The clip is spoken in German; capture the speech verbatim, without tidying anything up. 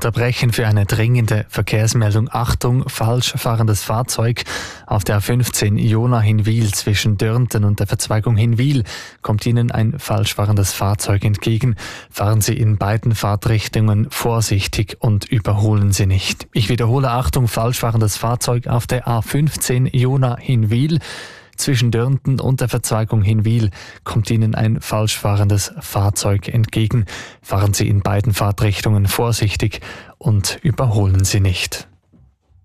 unterbrechen für eine dringende Verkehrsmeldung. Achtung, falsch fahrendes Fahrzeug auf der A fünfzehn Jona-Hinwil zwischen Dörnten und der Verzweigung Hinwil kommt Ihnen ein falsch fahrendes Fahrzeug entgegen. Fahren Sie in beiden Fahrtrichtungen vorsichtig und überholen Sie nicht. Ich wiederhole, Achtung, falsch fahrendes Fahrzeug auf der A fünfzehn Jona-Hinwil. Zwischen Dörnten und der Verzweigung Hinwil kommt Ihnen ein falsch fahrendes Fahrzeug entgegen. Fahren Sie in beiden Fahrtrichtungen vorsichtig und überholen Sie nicht.